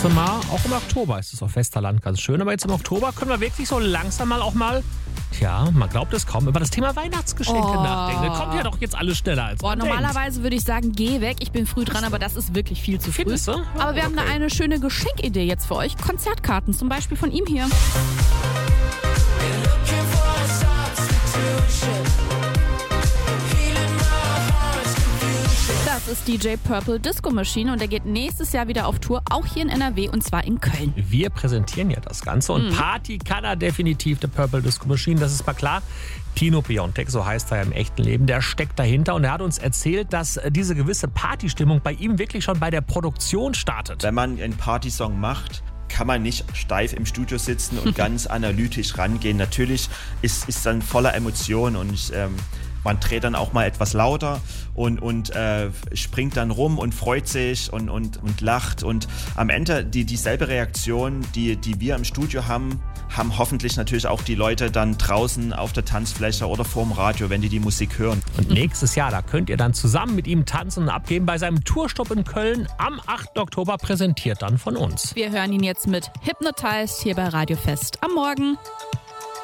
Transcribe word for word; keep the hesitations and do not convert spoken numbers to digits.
sagst du mal, auch im Oktober ist es auf Westerland ganz schön. Aber jetzt im Oktober können wir wirklich so langsam mal auch mal, tja, man glaubt es kaum, über das Thema Weihnachtsgeschenke Oh. nachdenken. Das kommt ja doch jetzt alles schneller als Boah, man normalerweise denkt. würde ich sagen, geh weg, ich bin früh dran, aber das ist wirklich viel zu früh. Findest du? Aber wir haben Okay. da eine schöne Geschenkidee jetzt für euch. Konzertkarten, zum Beispiel von ihm hier. Das ist D J Purple Disco Machine und er geht nächstes Jahr wieder auf Tour, auch hier in N R W und zwar in Köln. Wir präsentieren ja das Ganze und Mhm. Party kann er definitiv, der Purple Disco Machine, das ist mal klar. Tino Piontek, so heißt er ja im echten Leben, der steckt dahinter und er hat uns erzählt, dass diese gewisse Partystimmung bei ihm wirklich schon bei der Produktion startet. Wenn man einen Partysong macht, kann man nicht steif im Studio sitzen und ganz analytisch rangehen. Natürlich ist ist dann voller Emotionen und ähm, man dreht dann auch mal etwas lauter und, und äh, springt dann rum und freut sich und, und, und lacht. Und am Ende die, dieselbe Reaktion, die, die wir im Studio haben, haben hoffentlich natürlich auch die Leute dann draußen auf der Tanzfläche oder vorm Radio, wenn die die Musik hören. Und nächstes Jahr, da könnt ihr dann zusammen mit ihm tanzen und abgeben bei seinem Tourstopp in Köln am achten Oktober, präsentiert dann von uns. Wir hören ihn jetzt mit Hypnotized hier bei Radio Fest am Morgen.